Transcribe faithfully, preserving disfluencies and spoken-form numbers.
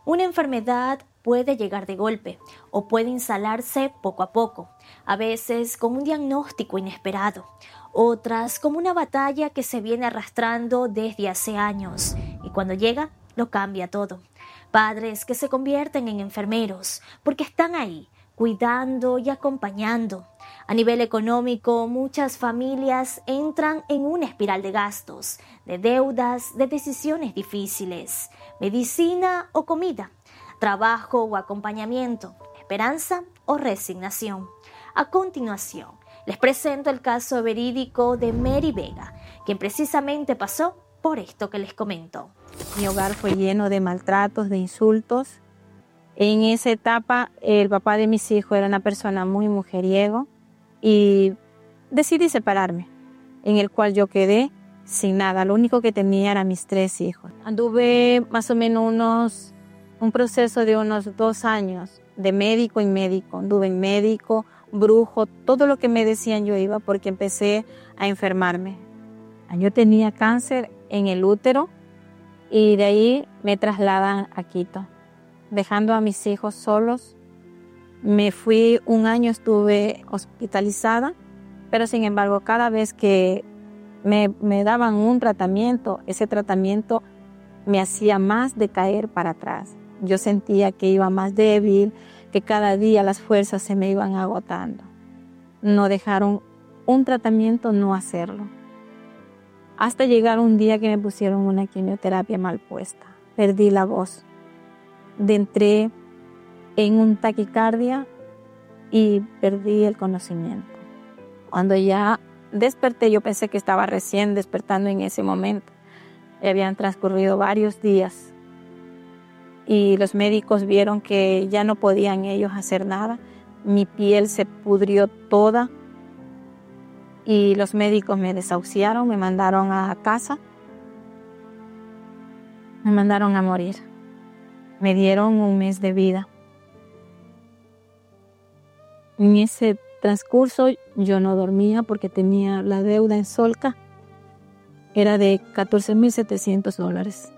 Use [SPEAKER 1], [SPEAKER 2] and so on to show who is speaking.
[SPEAKER 1] Una enfermedad puede llegar de golpe o puede instalarse poco a poco, a veces con un diagnóstico inesperado, otras como una batalla que se viene arrastrando desde hace años y cuando llega lo cambia todo. Padres que se convierten en enfermeros porque están ahí cuidando y acompañando. A nivel económico, muchas familias entran en una espiral de gastos, de deudas, de decisiones difíciles, medicina o comida, trabajo o acompañamiento, esperanza o resignación. A continuación, les presento el caso verídico de Mary Vega, quien precisamente pasó por esto que les comento.
[SPEAKER 2] Mi hogar fue lleno de maltratos, de insultos. En esa etapa, el papá de mis hijos era una persona muy mujeriego y decidí separarme, en el cual yo quedé sin nada. Lo único que tenía eran mis tres hijos. Anduve más o menos unos, un proceso de unos dos años, de médico en médico. Anduve en médico, brujo, todo lo que me decían yo iba porque empecé a enfermarme. Yo tenía cáncer en el útero y de ahí me trasladan a Quito, dejando a mis hijos solos. Me fui, un año estuve hospitalizada, pero sin embargo cada vez que me, me daban un tratamiento, ese tratamiento me hacía más decaer para atrás. Yo sentía que iba más débil, que cada día las fuerzas se me iban agotando. No dejaron un tratamiento no hacerlo. Hasta llegar un día que me pusieron una quimioterapia mal puesta. Perdí la voz. Entré en un taquicardia y perdí el conocimiento. Cuando ya desperté, yo pensé que estaba recién despertando en ese momento. Habían transcurrido varios días y los médicos vieron que ya no podían ellos hacer nada. Mi piel se pudrió toda y los médicos me desahuciaron, me mandaron a casa, me mandaron a morir. Me dieron un mes de vida. En ese transcurso yo no dormía porque tenía la deuda en Solca. Era de catorce mil setecientos dólares.